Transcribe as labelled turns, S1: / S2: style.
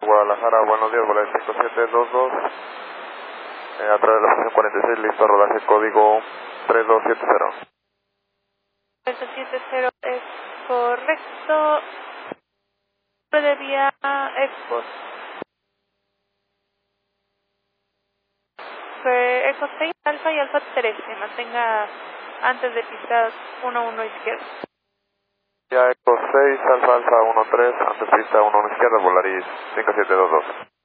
S1: Guadalajara, buenos días, Volaris 5722, a través de la estación 46, listo, rodaje código 3270.
S2: 3270 es correcto, de vía Expos. Eco 6, Alfa y Alfa 13, mantenga antes de pisar 11 izquierda.
S1: Ya Eco 6, Alfa Alfa 13, antes pista 11 izquierda, Volaris 5722.